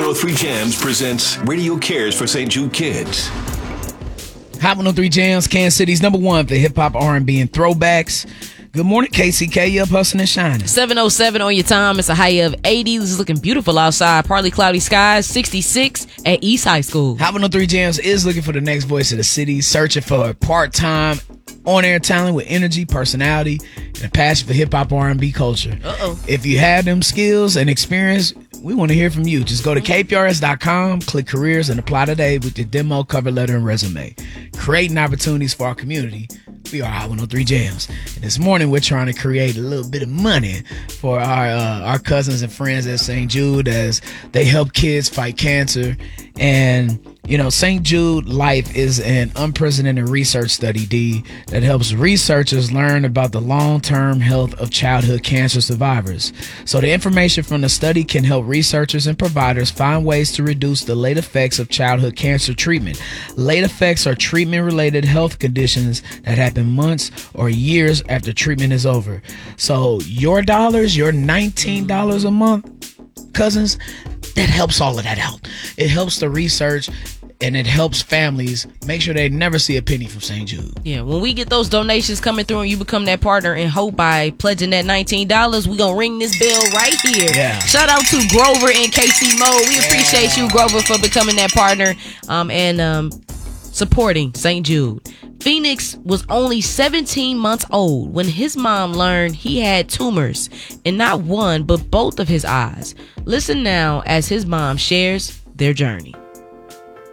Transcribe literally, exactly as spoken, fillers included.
oh three Jams presents Radio Cares for Saint Jude Kids. Hot one oh three Jams, Kansas City's number one for hip-hop, R and B, and throwbacks. Good morning, K C K. You up hustling and shining. seven oh seven on your time. It's a high of eighty. This is looking beautiful outside. Partly cloudy skies. sixty-six at East High School. Hot one oh three Jams is looking for the next voice of the city, searching for a part-time on-air talent with energy, personality, and a passion for hip-hop, R and B culture. Uh-oh. If you have them skills and experience, we want to hear from you. Just go to K P R S dot com, click careers, and apply today with your demo, cover letter, and resume. Creating opportunities for our community. We are Hot one oh three Jams. And this morning, we're trying to create a little bit of money for our uh, our cousins and friends at Saint Jude as they help kids fight cancer. And, you know, Saint Jude Life is an unprecedented research study, D, that helps researchers learn about the long-term health of childhood cancer survivors. So the information from the study can help researchers and providers find ways to reduce the late effects of childhood cancer treatment. Late effects are treatment-related health conditions that happen months or years after treatment is over. So your dollars, your nineteen dollars a month, cousins, that helps all of that out. It helps the research and it helps families make sure they never see a penny from Saint Jude. Yeah, when we get those donations coming through and you become that partner and hope by pledging that nineteen dollars, we're going to ring this bell right here. Yeah. Shout out to Grover and K C Mo. We appreciate you, Grover, for becoming that partner um, and um, supporting Saint Jude. Phoenix was only seventeen months old when his mom learned he had tumors in not one but both of his eyes. Listen now as his mom shares their journey.